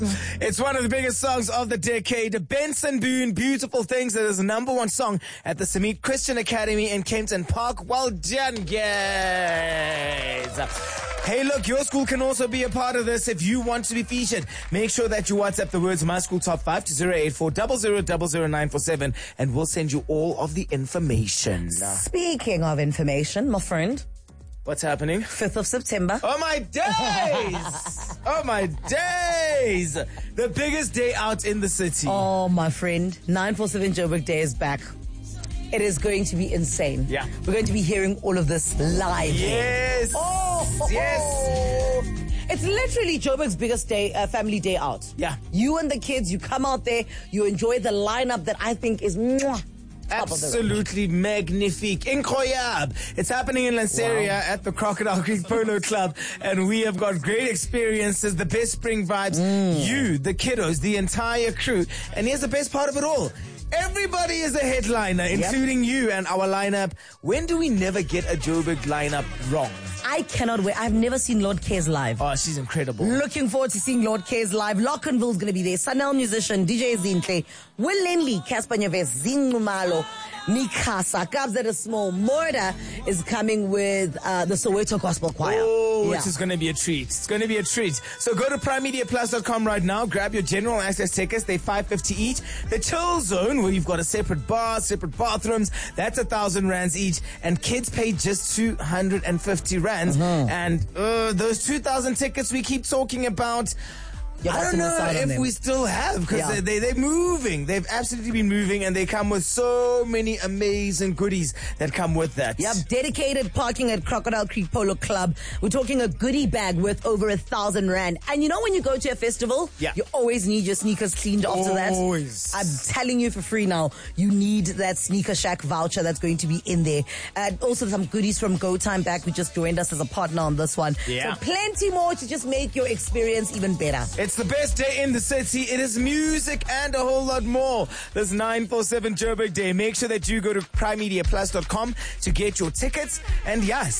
It's one of the biggest songs of the decade. Benson Boone, Beautiful Things. It is the number one song at the Samit Christian Academy in Kempton Park. Well done, guys. Hey, look, your school can also be a part of this if you want to be featured. Make sure that you WhatsApp the words My School Top 5 to 084 0000947 and we'll send you all of the information. Speaking of information, my friend. What's happening? 5th of September. Oh my days! Oh my days! The biggest day out in the city. Oh, my friend. 947 Joburg Day is back. It is going to be insane. Yeah. We're going to be hearing all of this live. Yes! Yes! It's literally Joburg's biggest day, family day out. Yeah. You and the kids, you come out there, you enjoy the lineup that I think is absolutely magnifique. In Khoyab. It's happening in Lanseria at the Crocodile Creek Polo Club, and we have got great experiences, the best spring vibes, you, the kiddos, the entire crew. And here's the best part of it all. Everybody is a headliner, including you and our lineup. When do we never get a Joburg lineup wrong? I cannot wait. I've never seen Lord Cares live. Oh, she's incredible. Looking forward to seeing Lord Cares live. Lockenville's going to be there. Sanel musician, DJ Zintle, Will Lenley, Casper Nyaves, Zingumalo, Mikasa, Kabs at a Small. Murder is coming with the Soweto Gospel Choir. Oh, which is going to be a treat. It's going to be a treat. So go to primemediaplus.com right now. Grab your general access tickets. They're $5.50 each. The Chill Zone, where you've got a separate bar, separate bathrooms, that's 1,000 rands each. And kids pay just 250 rands. And those 2,000 tickets we keep talking about, I don't know if we still have, because they're moving. They've absolutely been moving, and they come with so many amazing goodies that come with that. Yep, dedicated parking at Crocodile Creek Polo Club. We're talking a goodie bag worth over 1,000 rand. And you know when you go to a festival, you always need your sneakers cleaned after that. Always. I'm telling you for free now, you need that Sneaker Shack voucher that's going to be in there. And also some goodies from Go Time Back, who just joined us as a partner on this one. Yeah. So plenty more to just make your experience even better. It's the best day in the city. It is music and a whole lot more. This 947 Joburg Day. Make sure that you go to primemediaplus.com to get your tickets. And yes,